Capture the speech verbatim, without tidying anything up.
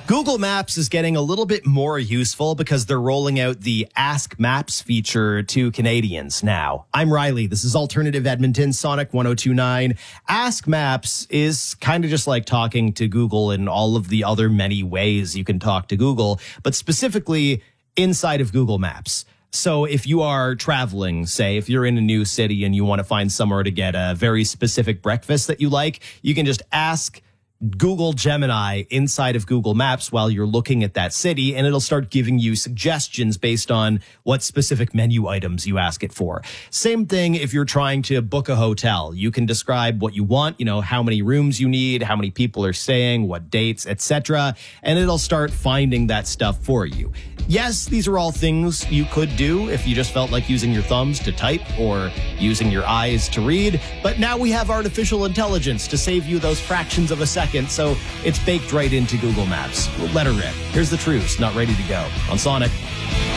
Google Maps is getting a little bit more useful because they're rolling out the Ask Maps feature to Canadians now. I'm Riley. This is Alternative Edmonton, Sonic one oh two point nine. Ask Maps is kind of just like talking to Google in all of the other many ways you can talk to Google, but specifically inside of Google Maps. So if you are traveling, say, if you're in a new city and you want to find somewhere to get a very specific breakfast that you like, you can just ask Google Gemini inside of Google Maps while you're looking at that city, and it'll start giving you suggestions based on what specific menu items you ask it for. Same thing if you're trying to book a hotel. You can describe what you want, you know, how many rooms you need, how many people are staying, what dates, et cetera, and it'll start finding that stuff for you. Yes, these are all things you could do if you just felt like using your thumbs to type or using your eyes to read, but now we have artificial intelligence to save you those fractions of a second. So it's baked right into Google Maps. Let her rip. Here's the truth. Not ready to go on Sonic.